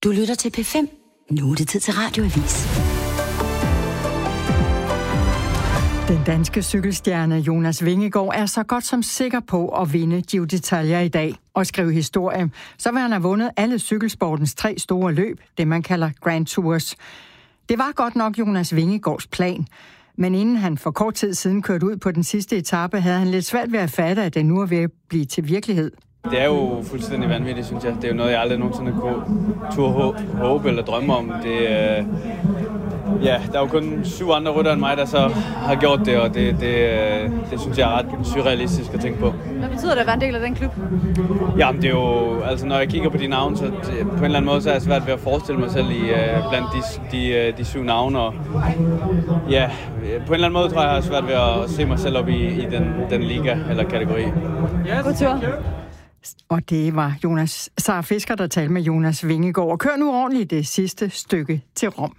Du lytter til P5. Nu er det tid til Radioavis. Den danske cykelstjerne Jonas Vingegaard er så godt som sikker på at vinde Giro d'Italia i dag og skrive historie. Så vil han have vundet alle cykelsportens 3 store løb, det man kalder Grand Tours. Det var godt nok Jonas Vingegaards plan. Men inden han for kort tid siden kørte ud på den sidste etape, havde han lidt svært ved at fatte, at det nu er ved at blive til virkelighed. Det er jo fuldstændig vanvittigt, synes jeg. Det er jo noget, jeg aldrig nogensinde kunne håbe eller drømme om. Der er jo kun 7 andre ryttere end mig, der så har gjort det, og det synes jeg er ret surrealistisk at tænke på. Hvad betyder det at være en del af den klub? Jamen, det er jo, altså når jeg kigger på de navne, så på en eller anden måde, så er jeg svært ved at forestille mig selv blandt de 7 navne. Og ja, på en eller anden måde tror jeg har svært ved at se mig selv op i den liga eller kategori. God tur. Og det var Sara Fisker, der talte med Jonas Vingegaard. Og kør nu ordentligt det sidste stykke til Rom.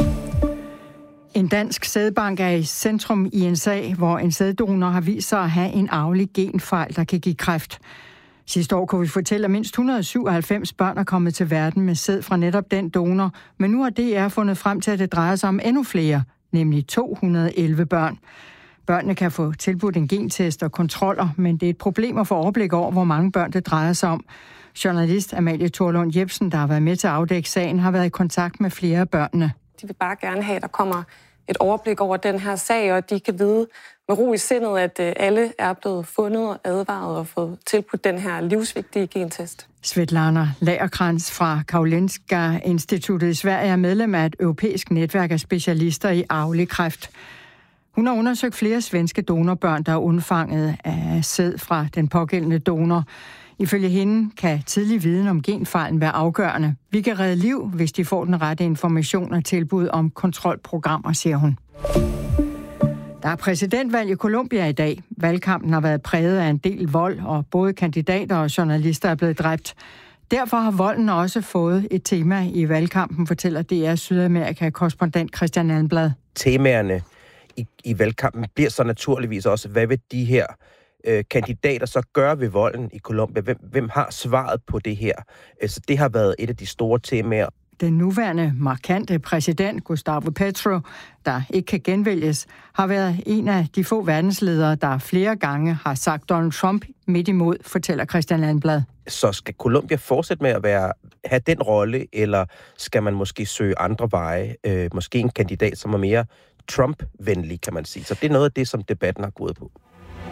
En dansk sædbank er i centrum i en sag, hvor en sæddonor har vist sig at have en arvelig genfejl, der kan give kræft. Sidste år kunne vi fortælle, at mindst 197 børn er kommet til verden med sæd fra netop den donor, men nu har DR fundet frem til, at det drejer sig om endnu flere, nemlig 211 børn. Børnene kan få tilbudt en gentest og kontroller, men det er et problem at få overblik over, hvor mange børn det drejer sig om. Journalist Amalie Thorlund Jepsen, der har været med til at afdække sagen, har været i kontakt med flere af børnene. De vil bare gerne have, at der kommer et overblik over den her sag, og de kan vide med ro i sindet, at alle er blevet fundet og advaret og fået tilbudt den her livsvigtige gentest. Svetlana Lagerkrantz fra Karolinska Instituttet i Sverige er medlem af et europæisk netværk af specialister i arvelig kræft. Hun har undersøgt flere svenske donorbørn, der er undfanget af sæd fra den pågældende donor. Ifølge hende kan tidlig viden om genfejlen være afgørende. Vi kan redde liv, hvis de får den rette information og tilbud om kontrolprogrammer, siger hun. Der er præsidentvalg i Colombia i dag. Valgkampen har været præget af en del vold, og både kandidater og journalister er blevet dræbt. Derfor har volden også fået et tema i valgkampen, fortæller DR Sydamerika-korrespondent Christian Almblad. Temaerne i valgkampen bliver så naturligvis også, hvad vil de her kandidater så gøre ved volden i Colombia? Hvem har svaret på det her? Så det har været et af de store temaer. Den nuværende markante præsident, Gustavo Petro, der ikke kan genvælges, har været en af de få verdensledere, der flere gange har sagt Donald Trump midt imod, fortæller Christian Almblad. Så skal Colombia fortsætte med at have den rolle, eller skal man måske søge andre veje? Måske en kandidat, som er mere Trump-venlig, kan man sige. Så det er noget af det, som debatten har gået på.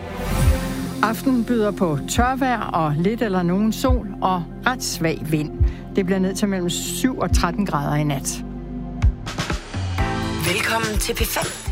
Aftenen byder på tørvejr og lidt eller nogen sol og ret svag vind. Det bliver ned til mellem 7 og 13 grader i nat. Velkommen til P5.